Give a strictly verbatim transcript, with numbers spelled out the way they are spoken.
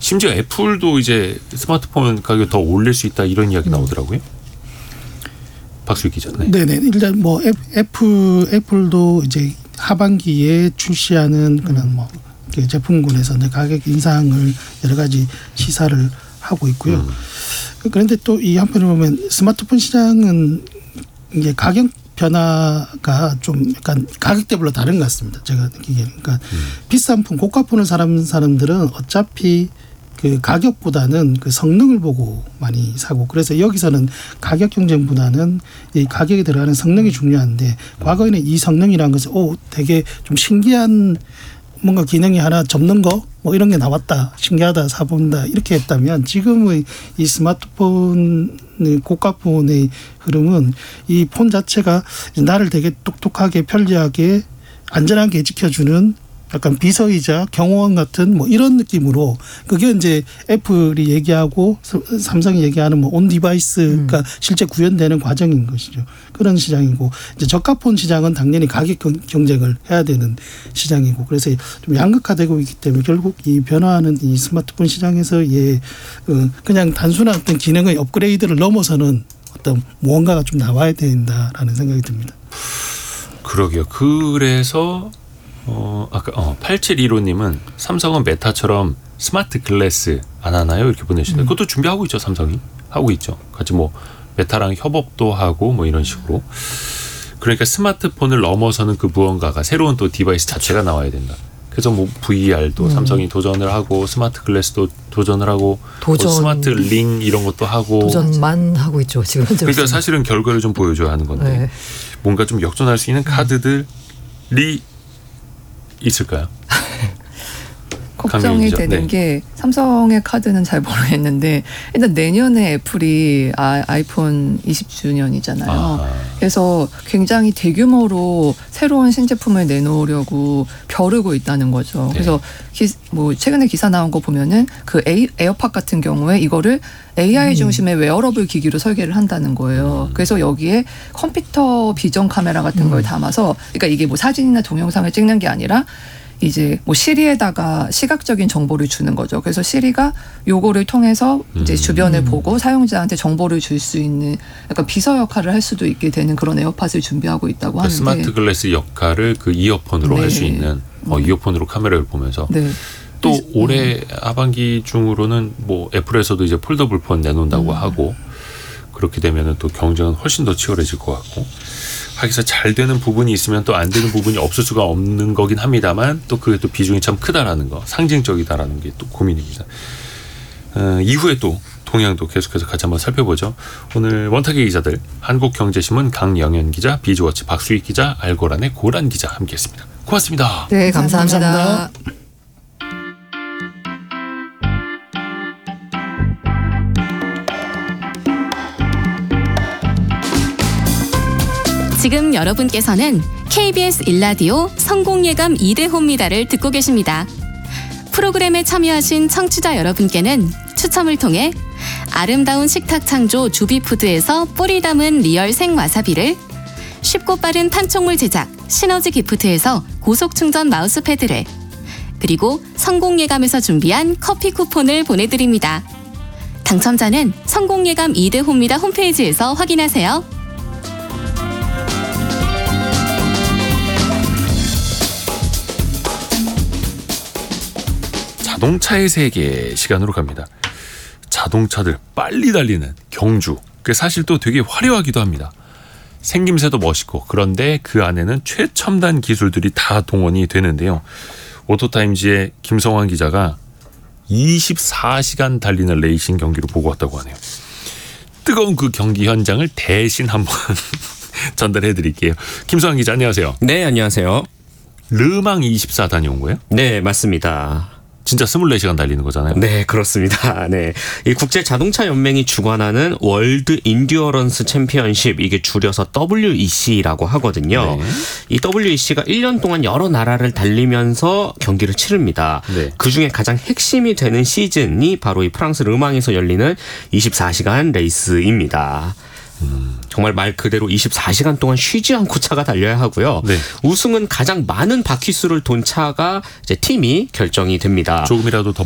심지어 애플도 이제 스마트폰 가격 더 올릴 수 있다 이런 이야기 나오더라고요. 박수익 기자님. 네네. 일단 뭐 애플 애플도 이제 하반기에 출시하는 그런 뭐 제품군에서 가격 인상을 여러 가지 시사를 하고 있고요. 음. 그런데 또 이 한편으로 보면 스마트폰 시장은 이게 가격 변화가 좀 약간 가격대별로 다른 것 같습니다. 제가 느끼기에는. 그러니까 음. 비싼 폰, 고가폰을 사는 사람들은 어차피 그 가격보다는 그 성능을 보고 많이 사고, 그래서 여기서는 가격 경쟁보다는 이 가격에 들어가는 성능이 중요한데, 과거에는 이 성능이라는 것은 오 되게 좀 신기한 뭔가 기능이 하나 접는 거 뭐 이런 게 나왔다, 신기하다, 사본다 이렇게 했다면, 지금의 이 스마트폰 고가폰의 흐름은 이 폰 자체가 나를 되게 똑똑하게 편리하게 안전하게 지켜주는 약간 비서이자 경호원 같은 뭐 이런 느낌으로, 그게 이제 애플이 얘기하고 삼성이 얘기하는 뭐 온 디바이스가 음. 실제 구현되는 과정인 것이죠. 그런 시장이고, 이제 저가폰 시장은 당연히 가격 경쟁을 해야 되는 시장이고, 그래서 좀 양극화되고 있기 때문에 결국 이 변화하는 이 스마트폰 시장에서의 그냥 단순한 어떤 기능의 업그레이드를 넘어서는 어떤 무언가가 좀 나와야 된다라는 생각이 듭니다. 그러게요. 그래서 어, 아까 어, 팔칠일오님은 삼성은 메타처럼 스마트 글래스 안 하나요? 이렇게 보내주셨는데, 음. 그것도 준비하고 있죠. 삼성이 하고 있죠. 같이 뭐 메타랑 협업도 하고 뭐 이런 식으로. 그러니까 스마트폰을 넘어서는 그 무언가가, 새로운 또 디바이스 자체가 나와야 된다. 그래서 뭐 브이알도 음. 삼성이 도전을 하고, 스마트 글래스도 도전을 하고, 도전. 뭐 스마트 링 이런 것도 하고. 도전만 하고 있죠 지금 현재. 그러니까 사실은 결과를 좀 보여줘야 하는 건데, 네. 뭔가 좀 역전할 수 있는 카드들이 있을까요? 걱정이 되는 네. 게, 삼성의 카드는 잘 모르겠는데 일단 내년에 애플이 아, 아이폰 이십 주년이잖아요. 아. 그래서 굉장히 대규모로 새로운 신제품을 내놓으려고 벼르고 있다는 거죠. 네. 그래서 기, 뭐 최근에 기사 나온 거 보면은 그 에이, 에어팟 같은 경우에 이거를 에이아이 음. 중심의 웨어러블 기기로 설계를 한다는 거예요. 음. 그래서 여기에 컴퓨터 비전 카메라 같은 음. 걸 담아서, 그러니까 이게 뭐 사진이나 동영상을 찍는 게 아니라 이제 뭐 시리에다가 시각적인 정보를 주는 거죠. 그래서 시리가 요거를 통해서 이제 주변을 음. 보고 사용자한테 정보를 줄 수 있는 약간 비서 역할을 할 수도 있게 되는 그런 에어팟을 준비하고 있다고 하는데, 스마트 글래스 역할을 그 이어폰으로 네. 할 수 있는 어, 이어폰으로 카메라를 보면서 네. 또 올해 음. 하반기 중으로는 뭐 애플에서도 이제 폴더블 폰 내놓는다고 음. 하고, 그렇게 되면은 또 경쟁은 훨씬 더 치열해질 것 같고, 하기서 잘 되는 부분이 있으면 또 안 되는 부분이 없을 수가 없는 거긴 합니다만, 또 그게 또 비중이 참 크다라는 거, 상징적이다라는 게 또 고민입니다. 어, 이후에 또 동향도 계속해서 같이 한번 살펴보죠. 오늘 원탁의 기자들, 한국경제신문 강영현 기자, 비즈워치 박수익 기자, 알고란의 고란 기자 함께했습니다. 고맙습니다. 네, 감사합니다. 감사합니다. 지금 여러분께서는 케이비에스 일 라디오 성공예감 이 대 호미다를 듣고 계십니다. 프로그램에 참여하신 청취자 여러분께는 추첨을 통해 아름다운 식탁 창조 주비푸드에서 뿌리 담은 리얼 생와사비를, 쉽고 빠른 판촉물 제작 시너지 기프트에서 고속 충전 마우스패드를, 그리고 성공예감에서 준비한 커피 쿠폰을 보내드립니다. 당첨자는 성공예감 이 대 호미다 홈페이지에서 확인하세요. 자동차의 세계 시간으로 갑니다. 자동차들 빨리 달리는 경주, 그게 사실 또 되게 화려하기도 합니다. 생김새도 멋있고, 그런데 그 안에는 최첨단 기술들이 다 동원이 되는데요. 오토타임즈의 김성환 기자가 이십사 시간 달리는 레이싱 경기를 보고 왔다고 하네요. 뜨거운 그 경기 현장을 대신 한번 전달해 드릴게요. 김성환 기자, 안녕하세요. 네, 안녕하세요. 르망 이십사 다녀온 거예요? 네, 맞습니다. 진짜 이십사 시간 달리는 거잖아요. 네, 그렇습니다. 네, 이 국제 자동차 연맹이 주관하는 월드 인듀어런스 챔피언십, 이게 줄여서 더블유이씨라고 하거든요. 네. 이 더블유이씨가 일 년 동안 여러 나라를 달리면서 경기를 치릅니다. 네. 그중에 가장 핵심이 되는 시즌이 바로 이 프랑스 르망에서 열리는 이십사 시간 레이스입니다. 음. 정말 말 그대로 이십사 시간 동안 쉬지 않고 차가 달려야 하고요. 네. 우승은 가장 많은 바퀴수를 돈 차가 이제 팀이 결정이 됩니다. 조금이라도 더